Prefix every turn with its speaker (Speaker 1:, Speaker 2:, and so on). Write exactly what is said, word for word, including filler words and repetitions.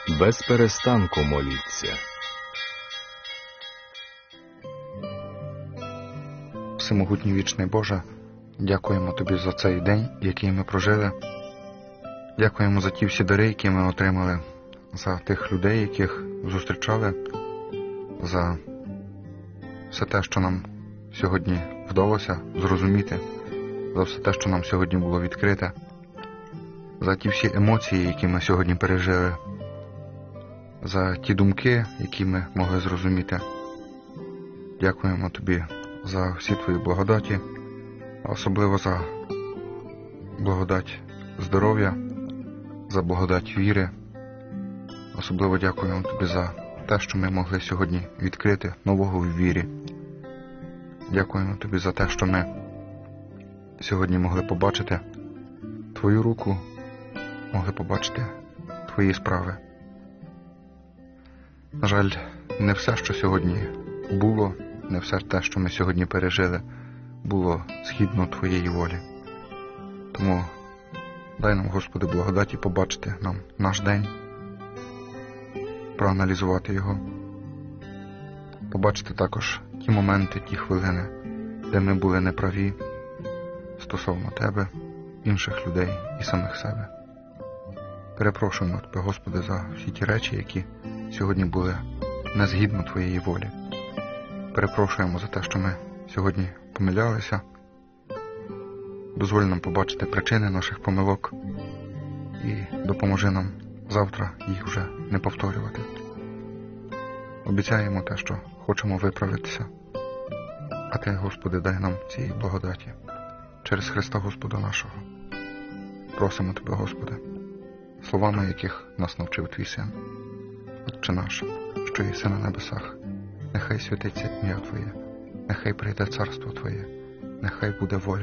Speaker 1: без перестанку моліться.
Speaker 2: Всемогутній вічний Боже, дякуємо Тобі за цей день, який ми прожили. Дякуємо за ті всі дари, які ми отримали, за тих людей, яких зустрічали, за все те, що нам сьогодні вдалося зрозуміти, за все те, що нам сьогодні було відкрите, за ті всі емоції, які ми сьогодні пережили, за ті думки, які ми могли зрозуміти. Дякуємо Тобі за всі Твої благодаті, а особливо за благодать здоров'я, за благодать віри. Особливо дякуємо Тобі за те, що ми могли сьогодні відкрити нового в вірі. Дякуємо Тобі за те, що ми сьогодні могли побачити Твою руку, могли побачити Твої справи. На жаль, не все, що сьогодні було, не все те, що ми сьогодні пережили, було згідно Твоєї волі. Тому дай нам, Господи, благодаті побачити нам наш день, проаналізувати його, побачити також ті моменти, ті хвилини, де ми були неправі стосовно Тебе, інших людей і самих себе. Перепрошуємо Тебе, Господи, за всі ті речі, які сьогодні були не згідно Твоєї волі. Перепрошуємо за те, що ми сьогодні помилялися. Дозволь нам побачити причини наших помилок і допоможи нам завтра їх вже не повторювати. Обіцяємо те, що хочемо виправитися, а Ти, Господи, дай нам цієї благодаті. Через Христа Господа нашого. Просимо Тебе, Господи, словами яких нас навчив Твій Син. Отче наш, що єси на небесах, нехай святиться ім'я Твоє, нехай прийде царство Твоє, нехай буде воля